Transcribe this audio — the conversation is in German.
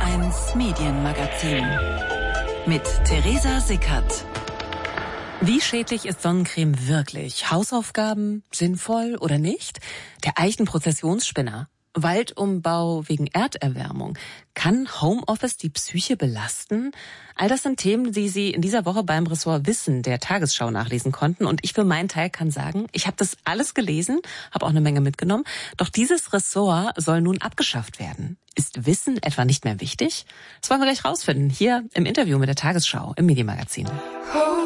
HR1 Medienmagazin mit Theresa Sickert. Wie schädlich ist Sonnencreme wirklich? Hausaufgaben sinnvoll oder nicht? Der Eichenprozessionsspinner. Waldumbau wegen Erderwärmung. Kann Homeoffice die Psyche belasten? All das sind Themen, die Sie in dieser Woche beim Ressort Wissen der Tagesschau nachlesen konnten. Und ich für meinen Teil kann sagen, ich habe das alles gelesen, habe auch eine Menge mitgenommen. Doch dieses Ressort soll nun abgeschafft werden. Ist Wissen etwa nicht mehr wichtig? Das wollen wir gleich rausfinden, hier im Interview mit der Tagesschau im Medienmagazin.